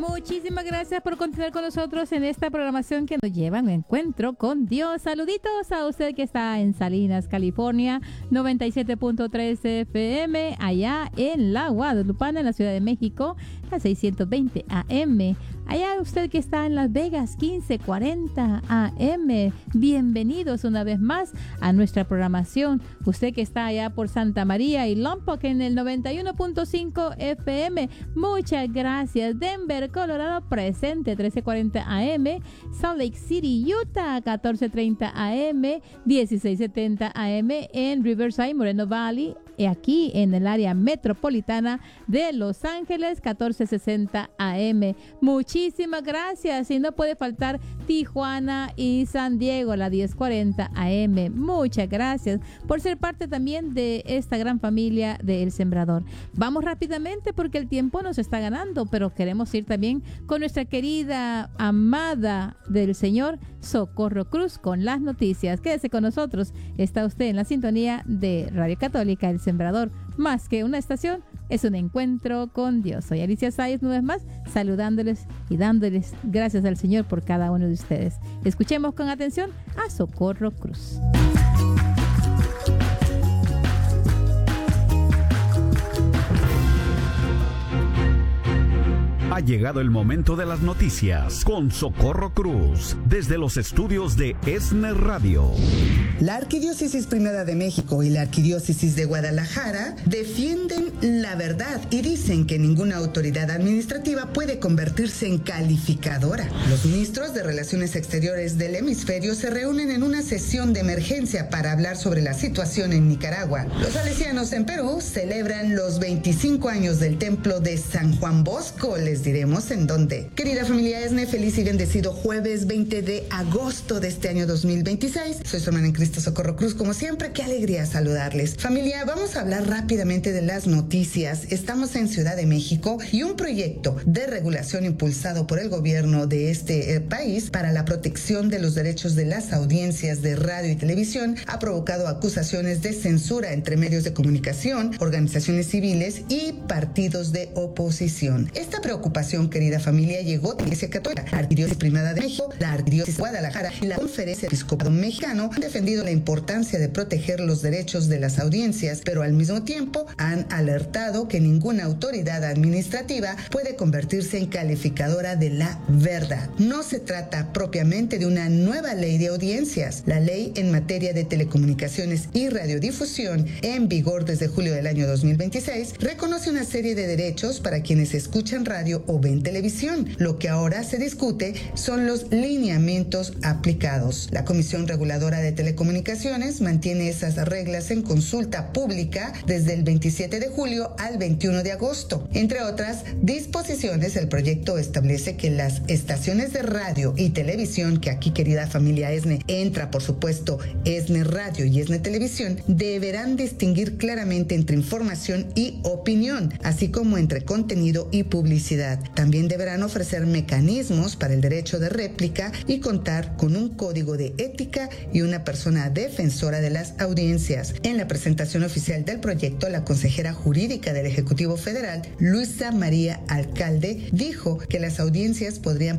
Muchísimas gracias por continuar con nosotros en esta programación que nos lleva a un encuentro con Dios. Saluditos a usted que está en Salinas, California, 97.3 FM, allá en La Guadalupana, en la Ciudad de México, a 620 AM. Allá usted que está en Las Vegas, 1540 AM. Bienvenidos una vez más a nuestra programación. Usted que está allá por Santa María y Lompoc en el 91.5 FM. Muchas gracias. Denver, Colorado, presente, 1340 AM. Salt Lake City, Utah, 1430 AM. 1670 AM en Riverside, Moreno Valley. Y aquí en el área metropolitana de Los Ángeles, 1460 AM. Muchísimas gracias. Y no puede faltar Tijuana y San Diego, la 1040 AM. Muchas gracias por ser parte también de esta gran familia de El Sembrador. Vamos rápidamente porque el tiempo nos está ganando, pero queremos ir también con nuestra querida amada del Señor, Socorro Cruz, con las noticias. Quédese con nosotros. Está usted en la sintonía de Radio Católica El Sembrador. Más que una estación, es un encuentro con Dios. Soy Alicia Sáez, una vez más, saludándoles y dándoles gracias al Señor por cada uno de ustedes. Escuchemos con atención a Socorro Cruz. Ha llegado el momento de las noticias con Socorro Cruz, desde los estudios de ESNE Radio. La Arquidiócesis Primada de México y la Arquidiócesis de Guadalajara defienden la verdad y dicen que ninguna autoridad administrativa puede convertirse en calificadora. Los ministros de Relaciones Exteriores del hemisferio se reúnen en una sesión de emergencia para hablar sobre la situación en Nicaragua. Los salesianos en Perú celebran los 25 años del templo de San Juan Bosco. Les diremos en dónde. Querida familia ESNE, feliz y bendecido jueves 20 de agosto de este año 2026. Soy su hermana en Cristo, Socorro Cruz, como siempre. Qué alegría saludarles. Familia, vamos a hablar rápidamente de las noticias. Estamos en Ciudad de México y un proyecto de regulación impulsado por el gobierno de este país para la protección de los derechos de las audiencias de radio y televisión ha provocado acusaciones de censura entre medios de comunicación, organizaciones civiles y partidos de oposición. Esta preocupación, querida familia, llegó de la Iglesia Católica, la Arquidiócesis Primada de México, la Arquidiócesis de Guadalajara y la Conferencia Episcopal Mexicano han defendido la importancia de proteger los derechos de las audiencias, pero al mismo tiempo han alertado que ninguna autoridad administrativa puede convertirse en calificadora de la verdad. No se trata propiamente de una nueva ley de audiencias. La ley en materia de telecomunicaciones y radiodifusión, en vigor desde julio del año 2026, reconoce una serie de derechos para quienes escuchan radio o ven televisión. Lo que ahora se discute son los lineamientos aplicados. La Comisión Reguladora de Telecomunicaciones mantiene esas reglas en consulta pública desde el 27 de julio al 21 de agosto. Entre otras disposiciones, el proyecto establece que las estaciones de radio y televisión, que aquí, querida familia ESNE, entra por supuesto ESNE Radio y ESNE Televisión, deberán distinguir claramente entre información y opinión, así como entre contenido y publicidad. También deberán ofrecer mecanismos para el derecho de réplica y contar con un código de ética y una persona defensora de las audiencias. En la presentación oficial del proyecto, la consejera jurídica del Ejecutivo Federal, Luisa María Alcalde, dijo que las audiencias podrían